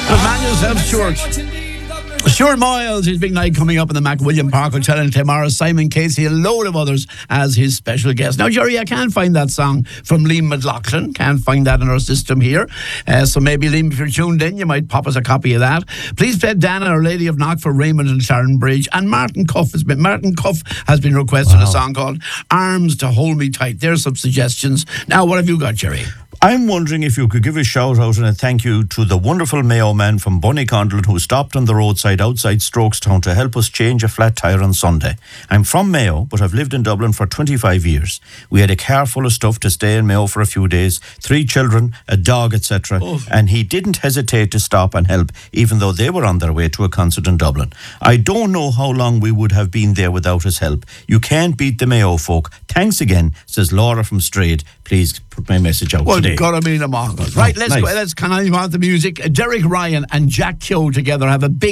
Good man yourself, Stuart. Stuart Moyles, his big night coming up in the McWilliam Park Hotel in tomorrow. Simon Casey, a load of others as his special guest. Now, Jerry, I can't find that song from Liam McLaughlin. Can't find that in our system here. So maybe, Liam, if you're tuned in, you might pop us a copy of that. Please play Dana, Our Lady of Knock for Raymond and Sharon Bridge. And Martin Cuff has been requested a song called Arms to Hold Me Tight. There's some suggestions. Now, what have you got, Jerry? I'm wondering if you could give a shout out and a thank you to the wonderful Mayo man from Bonnycondle who stopped on the roadside outside Strokestown to help us change a flat tyre on Sunday. I'm from Mayo, but I've lived in Dublin for 25 years. We had a car full of stuff to stay in Mayo for a few days, 3 children, a dog, etc. And he didn't hesitate to stop and help, even though they were on their way to a concert in Dublin. I don't know how long we would have been there without his help. You can't beat the Mayo folk. Thanks again, says Laura from Strayed. Please put my message out today. Gotta be the Mongols. Right, let's go. Let's can I want the music. Derek Ryan and Jack Keogh together have a big